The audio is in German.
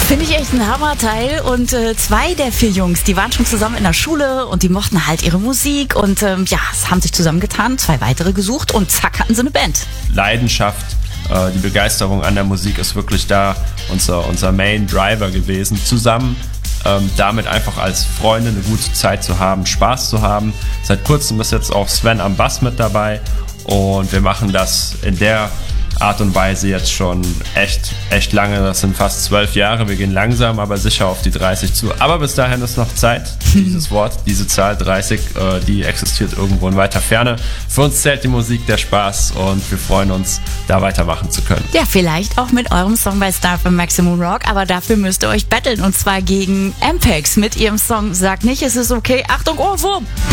Finde ich echt ein Hammerteil. Und 2 der 4 Jungs, die waren schon zusammen in der Schule und die mochten halt ihre Musik und haben sich zusammengetan, 2 weitere gesucht und zack, hatten sie eine Band. Leidenschaft, die Begeisterung an der Musik ist wirklich da unser Main Driver gewesen. Zusammen damit einfach als Freunde eine gute Zeit zu haben, Spaß zu haben. Seit kurzem ist jetzt auch Sven am Bass mit dabei und wir machen das in der Art und Weise jetzt schon echt lange. Das sind fast 12 Jahre. Wir gehen langsam, aber sicher auf die 30 zu. Aber bis dahin ist noch Zeit. Dieses Wort, diese Zahl 30, die existiert irgendwo in weiter Ferne. Für uns zählt die Musik, der Spaß und wir freuen uns, da weitermachen zu können. Ja, vielleicht auch mit eurem Song bei Star für Maximum Rock, aber dafür müsst ihr euch betteln und zwar gegen Ampex mit ihrem Song Sag nicht, es ist okay. Achtung, Ohrwurm!